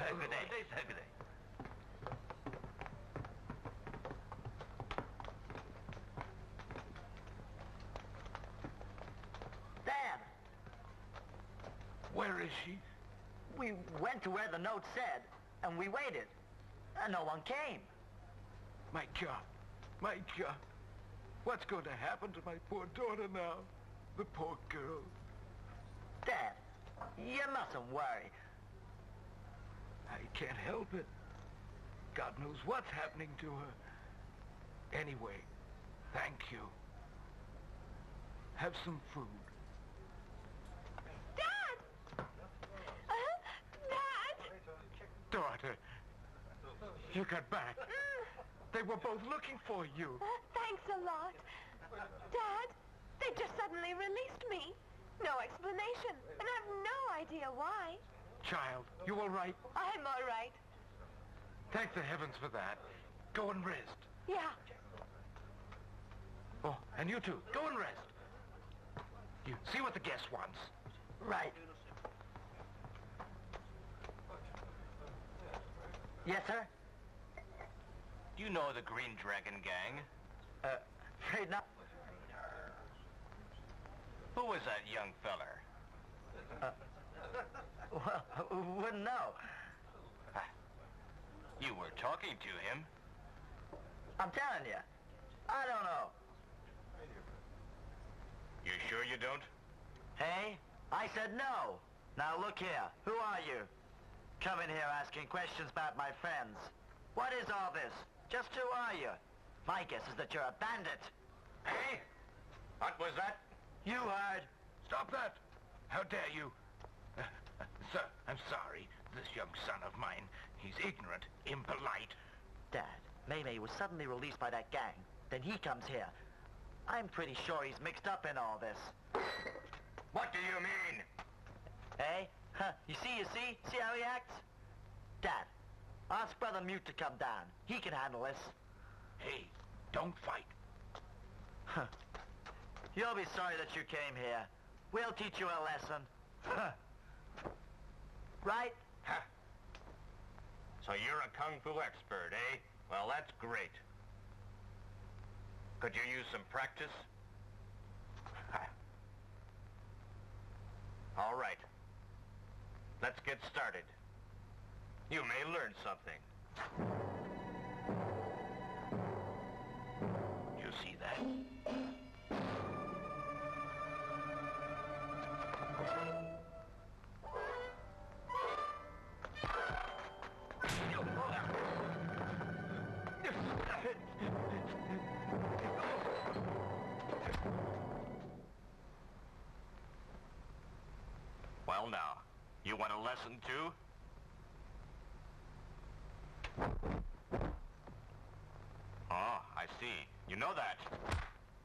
Good day. Good day. Good day. Dad! Where is she? We went to where the note said, and we waited. And no one came. My God. My God. What's going to happen to my poor daughter now? The poor girl. Dad, you mustn't worry. I can't help it. God knows what's happening to her. Anyway, thank you. Have some food. Dad! Dad! Daughter, you got back. They were both looking for you. Thanks a lot. Dad, they just suddenly released me. No explanation, and I have no idea why. Child, you all right? I'm all right. Thank the heavens for that. Go and rest. Yeah. Oh, and you too. Go and rest. You see what the guest wants. Right. Yes, sir? Do you know the Green Dragon Gang? Afraid not. Who was that young feller? Well, wouldn't know. You were talking to him. I'm telling you, I don't know. You sure you don't? Hey, I said no. Now look here, who are you? Coming here asking questions about my friends. What is all this? Just who are you? My guess is that you're a bandit. Hey? What was that? You heard. Stop that! How dare you? Sir, I'm sorry. This young son of mine, he's ignorant, impolite. Dad, Maymay was suddenly released by that gang. Then he comes here. I'm pretty sure he's mixed up in all this. What do you mean? Hey? Huh, you see? See how he acts? Dad, ask Brother Mute to come down. He can handle this. Hey, don't fight. Huh. You'll be sorry that you came here. We'll teach you a lesson. Huh. Right? Huh. So you're a kung fu expert, eh? Well, that's great. Could you use some practice? All right. Let's get started. You may learn something. You see that? Well, now, you want a lesson too? Oh, I see. You know that.